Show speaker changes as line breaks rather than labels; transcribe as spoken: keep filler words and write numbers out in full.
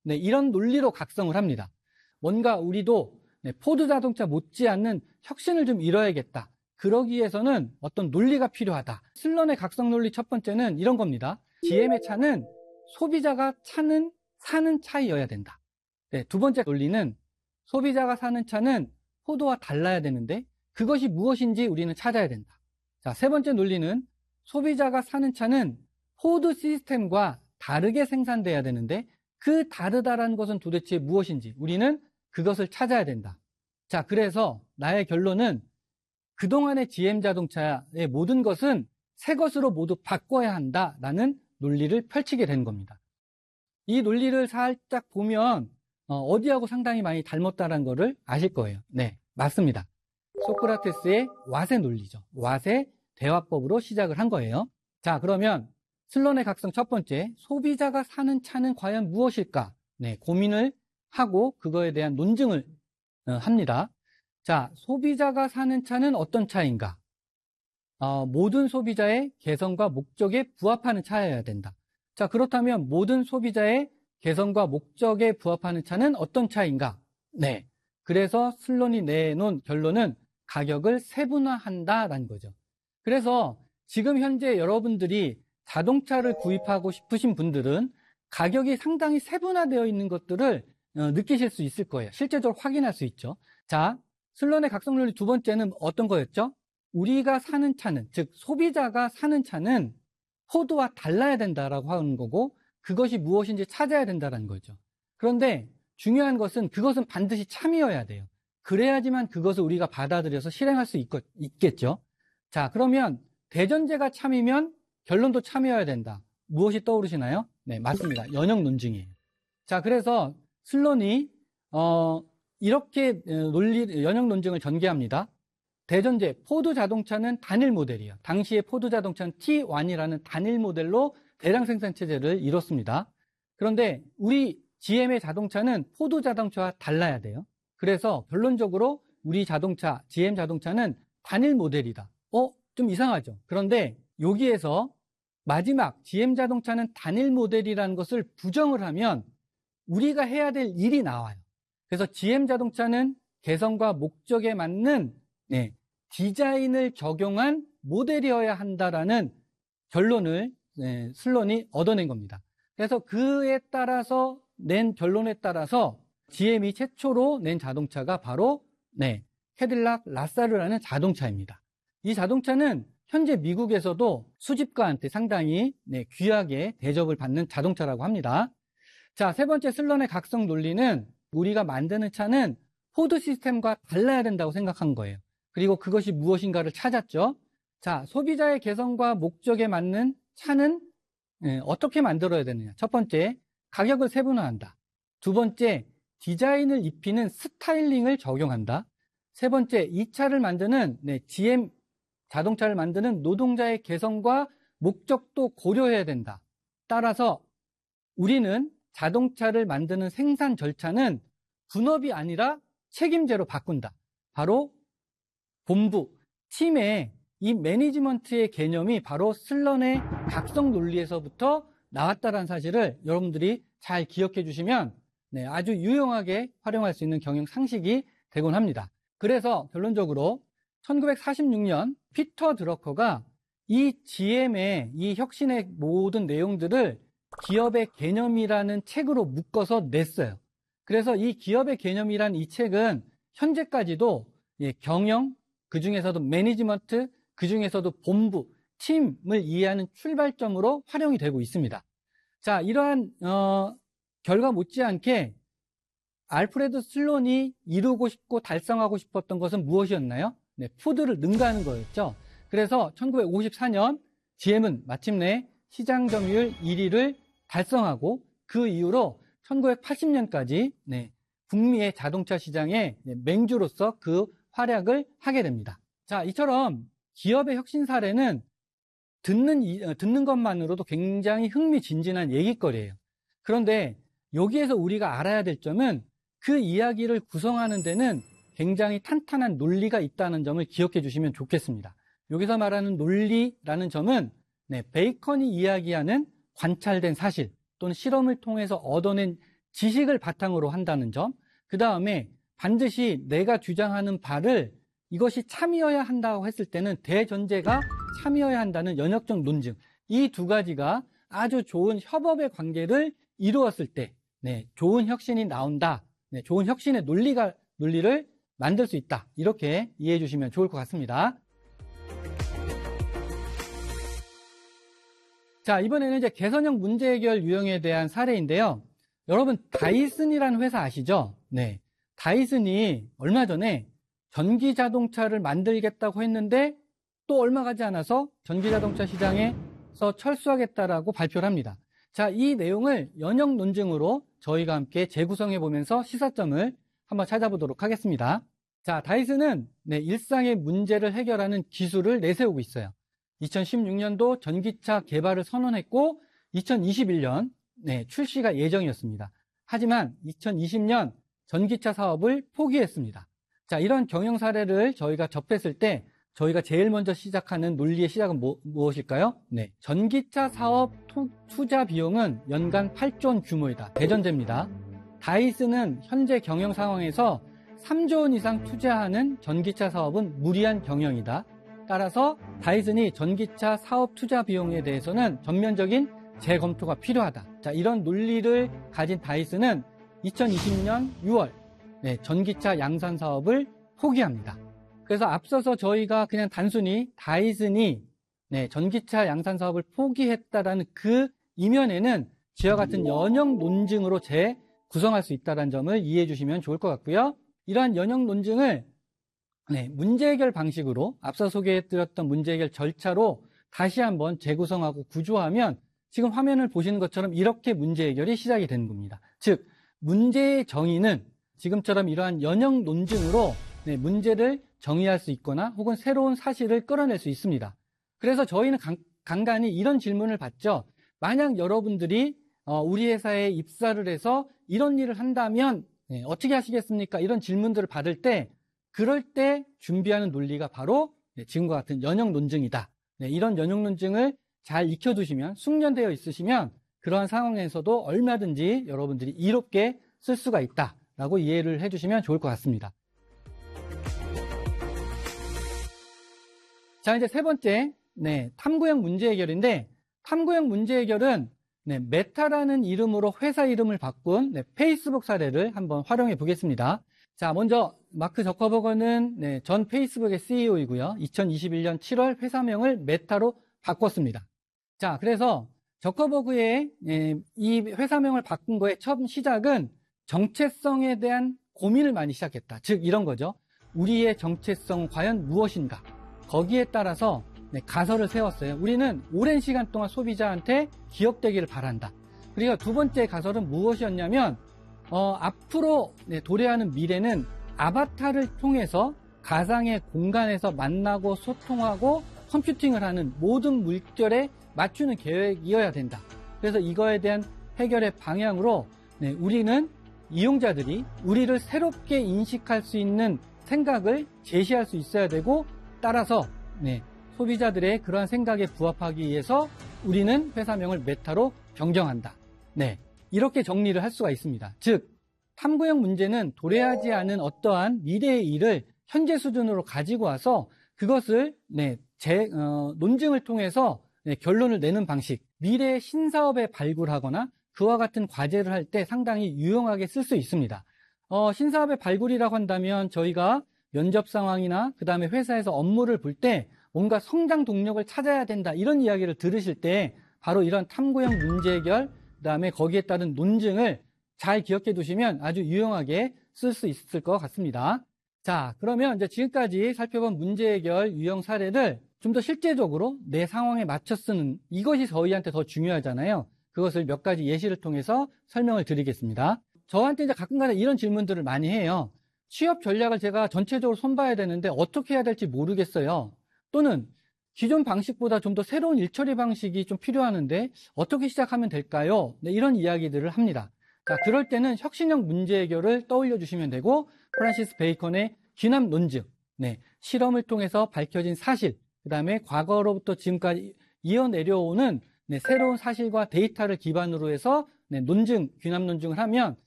네, 이런 논리로 각성을 합니다. 뭔가 우리도 네, 포드 자동차 못지않는 혁신을 좀 이뤄야겠다. 그러기 위해서는 어떤 논리가 필요하다. 슬런의 각성 논리 첫 번째는 이런 겁니다. 지엠의 차는 소비자가 차는 사는 차이어야 된다. 네, 두 번째 논리는 소비자가 사는 차는 포드와 달라야 되는데 그것이 무엇인지 우리는 찾아야 된다. 자, 세 번째 논리는 소비자가 사는 차는 포드 시스템과 다르게 생산돼야 되는데 그 다르다라는 것은 도대체 무엇인지 우리는 그것을 찾아야 된다. 자, 그래서 나의 결론은 그동안의 지엠 자동차의 모든 것은 새 것으로 모두 바꿔야 한다라는 논리를 펼치게 된 겁니다. 이 논리를 살짝 보면 어디하고 상당히 많이 닮았다는 것을 아실 거예요. 네, 맞습니다. 소크라테스의 왓의 논리죠. 왓의 대화법으로 시작을 한 거예요. 자, 그러면 슬런의 각성 첫 번째, 소비자가 사는 차는 과연 무엇일까? 네, 고민을 하고 그거에 대한 논증을 합니다. 자, 소비자가 사는 차는 어떤 차인가? 어, 모든 소비자의 개성과 목적에 부합하는 차여야 된다. 자, 그렇다면 모든 소비자의 개성과 목적에 부합하는 차는 어떤 차인가? 네, 그래서 슬런이 내놓은 결론은 가격을 세분화한다라는 거죠. 그래서 지금 현재 여러분들이 자동차를 구입하고 싶으신 분들은 가격이 상당히 세분화되어 있는 것들을 느끼실 수 있을 거예요. 실제적으로 확인할 수 있죠. 자, 슬런의 각성논리 두 번째는 어떤 거였죠? 우리가 사는 차는, 즉 소비자가 사는 차는 포드와 달라야 된다라고 하는 거고 그것이 무엇인지 찾아야 된다는 거죠. 그런데 중요한 것은 그것은 반드시 참이어야 돼요. 그래야지만 그것을 우리가 받아들여서 실행할 수 있, 있겠죠. 자, 그러면 대전제가 참이면 결론도 참이어야 된다. 무엇이 떠오르시나요? 네, 맞습니다. 연역 논증이에요. 자, 그래서 슬런이 어, 이렇게 논리, 연역 논증을 전개합니다. 대전제, 포드 자동차는 단일 모델이에요. 당시에 포드 자동차는 티 원이라는 단일 모델로 대량 생산 체제를 이뤘습니다. 그런데 우리 지엠의 자동차는 포드 자동차와 달라야 돼요. 그래서 결론적으로 우리 자동차, 지엠 자동차는 단일 모델이다. 어? 좀 이상하죠? 그런데 여기에서 마지막 지엠 자동차는 단일 모델이라는 것을 부정을 하면 우리가 해야 될 일이 나와요. 그래서 지엠 자동차는 개성과 목적에 맞는 네, 디자인을 적용한 모델이어야 한다라는 결론을 네, 슬런이 얻어낸 겁니다. 그래서 그에 따라서 낸 결론에 따라서 지엠이 최초로 낸 자동차가 바로 네, 캐딜락 라사르라는 자동차입니다. 이 자동차는 현재 미국에서도 수집가한테 상당히 네, 귀하게 대접을 받는 자동차라고 합니다. 자, 세 번째 슬런의 각성 논리는 우리가 만드는 차는 포드 시스템과 달라야 된다고 생각한 거예요. 그리고 그것이 무엇인가를 찾았죠. 자, 소비자의 개성과 목적에 맞는 차는 네, 어떻게 만들어야 되느냐. 첫 번째, 가격을 세분화한다. 두 번째, 디자인을 입히는 스타일링을 적용한다. 세 번째, 이 차를 만드는 네, 지엠 자동차를 만드는 노동자의 개성과 목적도 고려해야 된다. 따라서 우리는 자동차를 만드는 생산 절차는 분업이 아니라 책임제로 바꾼다. 바로 본부, 팀의 이 매니지먼트의 개념이 바로 슬런의 각성 논리에서부터 나왔다는 사실을 여러분들이 잘 기억해 주시면 네, 아주 유용하게 활용할 수 있는 경영 상식이 되곤 합니다. 그래서 결론적으로 천구백사십육 년 피터 드러커가 이 지엠의 이 혁신의 모든 내용들을 기업의 개념이라는 책으로 묶어서 냈어요. 그래서 이 기업의 개념이란 이 책은 현재까지도 경영, 그중에서도 매니지먼트, 그중에서도 본부, 팀을 이해하는 출발점으로 활용이 되고 있습니다. 자, 이러한 어, 결과 못지않게 알프레드 슬런이 이루고 싶고 달성하고 싶었던 것은 무엇이었나요? 네, 포드를 능가하는 거였죠. 그래서 천구백오십사 년 지엠은 마침내 시장 점유율 일 위를 달성하고 그 이후로 천구백팔십 년까지 네, 북미의 자동차 시장의 맹주로서 그 활약을 하게 됩니다. 자, 이처럼 기업의 혁신 사례는 듣는, 듣는 것만으로도 굉장히 흥미진진한 얘기거리예요. 그런데 여기에서 우리가 알아야 될 점은 그 이야기를 구성하는 데는 굉장히 탄탄한 논리가 있다는 점을 기억해 주시면 좋겠습니다. 여기서 말하는 논리라는 점은 네, 베이컨이 이야기하는 관찰된 사실 또는 실험을 통해서 얻어낸 지식을 바탕으로 한다는 점, 그 다음에 반드시 내가 주장하는 바를 이것이 참이어야 한다고 했을 때는 대전제가 참이어야 한다는 연역적 논증, 이 두 가지가 아주 좋은 협업의 관계를 이루었을 때 네, 좋은 혁신이 나온다, 네, 좋은 혁신의 논리가, 논리를 만들 수 있다, 이렇게 이해해 주시면 좋을 것 같습니다. 자, 이번에는 이제 개선형 문제 해결 유형에 대한 사례인데요. 여러분, 다이슨이라는 회사 아시죠? 네. 다이슨이 얼마 전에 전기 자동차를 만들겠다고 했는데 또 얼마 가지 않아서 전기 자동차 시장에서 철수하겠다라고 발표를 합니다. 자, 이 내용을 연역 논증으로 저희가 함께 재구성해 보면서 시사점을 한번 찾아보도록 하겠습니다. 자, 다이슨은 네, 일상의 문제를 해결하는 기술을 내세우고 있어요. 이천십육 년도 전기차 개발을 선언했고 이천이십일 년 네, 출시가 예정이었습니다. 하지만 이천이십 년 전기차 사업을 포기했습니다. 자, 이런 경영 사례를 저희가 접했을 때 저희가 제일 먼저 시작하는 논리의 시작은 뭐, 무엇일까요? 네, 전기차 사업 투, 투자 비용은 연간 팔조 원 규모이다. 대전제입니다. 다이슨은 현재 경영 상황에서 삼조 원 이상 투자하는 전기차 사업은 무리한 경영이다. 따라서 다이슨이 전기차 사업 투자 비용에 대해서는 전면적인 재검토가 필요하다. 자, 이런 논리를 가진 다이슨은 이천이십 년 유월 네, 전기차 양산 사업을 포기합니다. 그래서 앞서서 저희가 그냥 단순히 다이슨이 네, 전기차 양산 사업을 포기했다라는 그 이면에는 지와 같은 연역 논증으로 재구성할 수 있다는 점을 이해해 주시면 좋을 것 같고요. 이러한 연역 논증을 네, 문제 해결 방식으로 앞서 소개해드렸던 문제 해결 절차로 다시 한번 재구성하고 구조하면 지금 화면을 보시는 것처럼 이렇게 문제 해결이 시작이 되는 겁니다. 즉, 문제의 정의는 지금처럼 이러한 연역 논증으로 네, 문제를 정의할 수 있거나 혹은 새로운 사실을 끌어낼 수 있습니다. 그래서 저희는 간, 간간히 이런 질문을 받죠. 만약 여러분들이 어, 우리 회사에 입사를 해서 이런 일을 한다면 네, 어떻게 하시겠습니까? 이런 질문들을 받을 때 그럴 때 준비하는 논리가 바로 네, 지금과 같은 연역 논증이다. 네, 이런 연역 논증을 잘 익혀두시면, 숙련되어 있으시면 그러한 상황에서도 얼마든지 여러분들이 이롭게 쓸 수가 있다라고 이해를 해주시면 좋을 것 같습니다. 자, 이제 세 번째, 네, 탐구형 문제 해결인데, 탐구형 문제 해결은 네, 메타라는 이름으로 회사 이름을 바꾼 네, 페이스북 사례를 한번 활용해 보겠습니다. 자, 먼저 마크 저커버그는 네, 전 페이스북의 씨이오이고요. 이천이십일 년 칠월 회사명을 메타로 바꿨습니다. 자, 그래서 저커버그의 네, 이 회사명을 바꾼 거의 첫 시작은 정체성에 대한 고민을 많이 시작했다. 즉 이런 거죠. 우리의 정체성은 과연 무엇인가? 거기에 따라서 네, 가설을 세웠어요. 우리는 오랜 시간 동안 소비자한테 기억되기를 바란다. 그리고 두 번째 가설은 무엇이었냐면 어, 앞으로 네, 도래하는 미래는 아바타를 통해서 가상의 공간에서 만나고 소통하고 컴퓨팅을 하는 모든 물결에 맞추는 계획이어야 된다. 그래서 이거에 대한 해결의 방향으로 네, 우리는 이용자들이 우리를 새롭게 인식할 수 있는 생각을 제시할 수 있어야 되고 따라서 네, 소비자들의 그러한 생각에 부합하기 위해서 우리는 회사명을 메타로 변경한다. 네, 이렇게 정리를 할 수가 있습니다. 즉, 탐구형 문제는 도래하지 않은 어떠한 미래의 일을 현재 수준으로 가지고 와서 그것을 네, 제, 어, 논증을 통해서 네, 결론을 내는 방식, 미래의 신사업에 발굴하거나 그와 같은 과제를 할 때 상당히 유용하게 쓸 수 있습니다. 어, 신사업의 발굴이라고 한다면 저희가 면접 상황이나 그 다음에 회사에서 업무를 볼 때 뭔가 성장 동력을 찾아야 된다 이런 이야기를 들으실 때 바로 이런 탐구형 문제 해결 그 다음에 거기에 따른 논증을 잘 기억해 두시면 아주 유용하게 쓸 수 있을 것 같습니다. 자, 그러면 이제 지금까지 살펴본 문제 해결 유형 사례를 좀 더 실제적으로 내 상황에 맞춰 쓰는 이것이 저희한테 더 중요하잖아요. 그것을 몇 가지 예시를 통해서 설명을 드리겠습니다. 저한테 이제 가끔가다 이런 질문들을 많이 해요. 취업 전략을 제가 전체적으로 손봐야 되는데 어떻게 해야 될지 모르겠어요. 또는 기존 방식보다 좀 더 새로운 일처리 방식이 좀 필요하는데 어떻게 시작하면 될까요? 네, 이런 이야기들을 합니다. 자, 그럴 때는 혁신형 문제 해결을 떠올려 주시면 되고 프란시스 베이컨의 귀남 논증, 네, 실험을 통해서 밝혀진 사실, 그 다음에 과거로부터 지금까지 이어내려오는 네, 새로운 사실과 데이터를 기반으로 해서 네, 논증, 귀남 논증을 하면